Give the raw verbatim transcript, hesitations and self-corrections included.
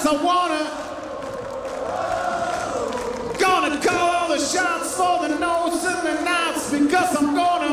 I wanna. Gonna call all the shots for the no's and the nots because I'm gonna.